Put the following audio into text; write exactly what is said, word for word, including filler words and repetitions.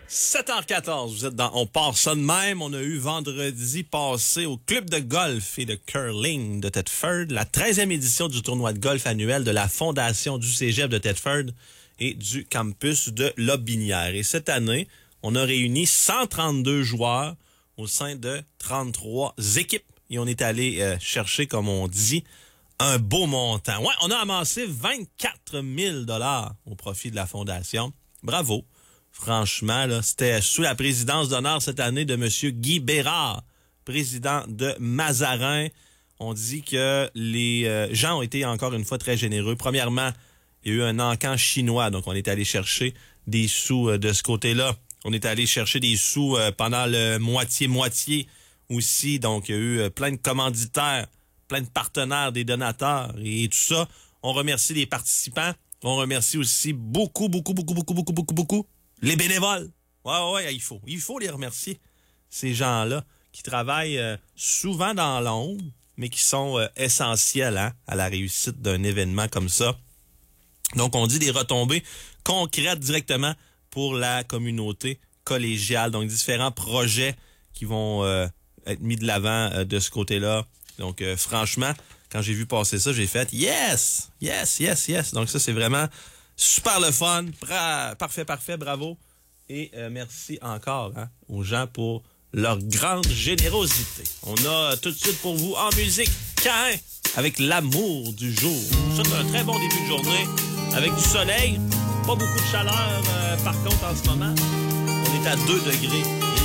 sept heures quatorze, vous êtes dans On part ça de même. On a eu vendredi passé au club de golf et de curling de Thetford la treizième édition du tournoi de golf annuel de la Fondation du Cégep de Thetford et du campus de Lotbinière. Et cette année, on a réuni cent trente-deux joueurs au sein de trente-trois équipes. Et on est allé euh, chercher, comme on dit, un beau montant. Ouais, on a amassé vingt-quatre mille dollars au profit de la Fondation. Bravo. Franchement, là, c'était sous la présidence d'honneur cette année de M. Guy Bérard, président de Mazarin. On dit que les euh, gens ont été encore une fois très généreux. Premièrement, il y a eu un encan chinois, donc on est allé chercher des sous euh, de ce côté-là. On est allé chercher des sous euh, pendant le moitié-moitié aussi. Donc, il y a eu euh, plein de commanditaires, plein de partenaires, des donateurs et tout ça. On remercie les participants. On remercie aussi beaucoup, beaucoup, beaucoup, beaucoup, beaucoup, beaucoup, beaucoup les bénévoles. Ouais, ouais, il faut. Il faut les remercier. Ces gens-là qui travaillent euh, souvent dans l'ombre, mais qui sont euh, essentiels hein, à la réussite d'un événement comme ça. Donc, on dit des retombées concrètes directement pour la communauté collégiale. Donc, différents projets qui vont euh, être mis de l'avant euh, de ce côté-là. Donc, euh, franchement, quand j'ai vu passer ça, j'ai fait « Yes! Yes, yes, yes! » Donc, ça, c'est vraiment super le fun. Bra- parfait, parfait, bravo. Et euh, merci encore hein, aux gens pour leur grande générosité. On a tout de suite pour vous en musique Caïn avec l'amour du jour. C'est un très bon début de journée avec du soleil. Pas beaucoup de chaleur euh, par contre en ce moment. On est à deux degrés.